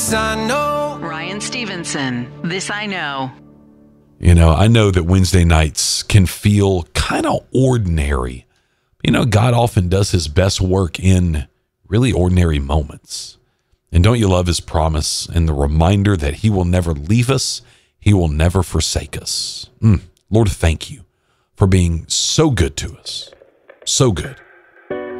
This I know. Ryan Stevenson, This I Know. You know, I know that Wednesday nights can feel kind of ordinary. You know, God often does his best work in really ordinary moments. And don't you love his promise and the reminder that he will never leave us, he will never forsake us. Lord, thank you for being so good to us. So good.